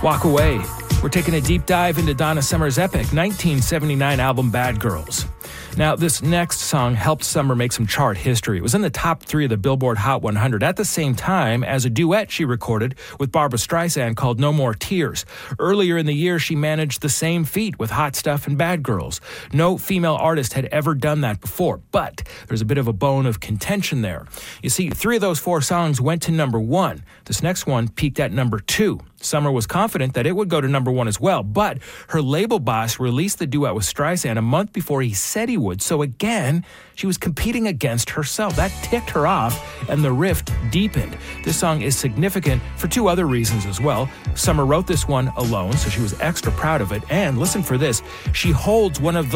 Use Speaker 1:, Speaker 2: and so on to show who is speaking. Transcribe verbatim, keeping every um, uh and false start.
Speaker 1: Walk Away. We're taking a deep dive into Donna Summer's epic nineteen seventy-nine album Bad Girls. Now, this next song helped Summer make some chart history. It was in the top three of the Billboard Hot one hundred at the same time as a duet she recorded with Barbra Streisand called No More Tears. Earlier in the year, she managed the same feat with Hot Stuff and Bad Girls. No female artist had ever done that before, but there's a bit of a bone of contention there. You see, three of those four songs went to number one. This next one peaked at number two. Summer was confident that it would go to number one as well, but her label boss released the duet with Streisand a month before he said he would. So again, she was competing against herself. That ticked her off, and the rift deepened. This song is significant for two other reasons as well. Summer wrote this one alone, so she was extra proud of it. And listen for this, she holds one of the